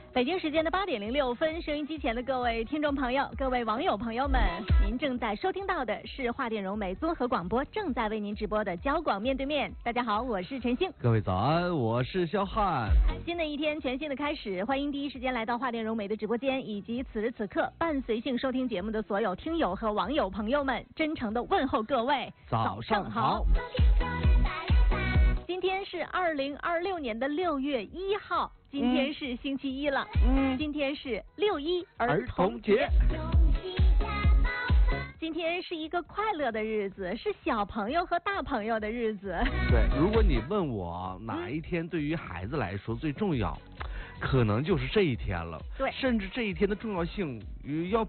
北京时间的8:06，收音机前的各位听众朋友、各位网友朋友们，您正在收听到的是华电融媒综合广播正在为您直播的交广面对面。大家好，我是陈星。 各位早安，我是肖汉。 新的一天，全新的开始，欢迎第一时间来到华电融媒的直播间，以及此时此刻伴随性收听节目的所有听友和网友朋友们，真诚的问候各位， 早上好。 今天是2026年的6月1号，今天是星期一了。今天是6·1儿童节。今天是一个快乐的日子，是小朋友和大朋友的日子。 对，如果你问我哪一天对于孩子来说最重要，可能就是这一天了。 对， 甚至这一天的重要性要